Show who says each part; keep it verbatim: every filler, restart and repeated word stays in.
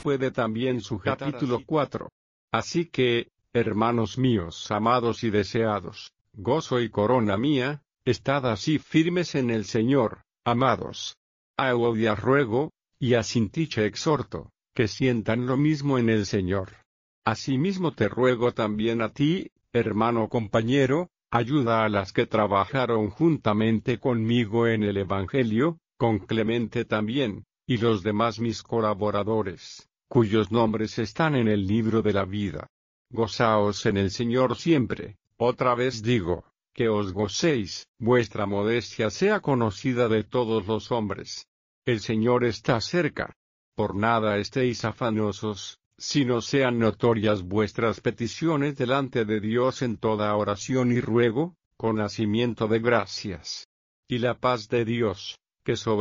Speaker 1: puede también sujetar capítulo cuatro. Así que, hermanos míos amados y deseados, gozo y corona mía, estad así firmes en el Señor, amados. A Euodia ruego, y a Sintiche exhorto, que sientan lo mismo en el Señor. Asimismo te ruego también a ti, hermano compañero, ayuda a las que trabajaron juntamente conmigo en el Evangelio, con Clemente también, y los demás mis colaboradores, cuyos nombres están en el libro de la vida. Gozaos en el Señor siempre. Otra vez digo, que os gocéis, vuestra modestia sea conocida de todos los hombres. El Señor está cerca. Por nada estéis afanosos, sino sean notorias vuestras peticiones delante de Dios en toda oración y ruego, con hacimiento de gracias. Y la paz de Dios, que sobre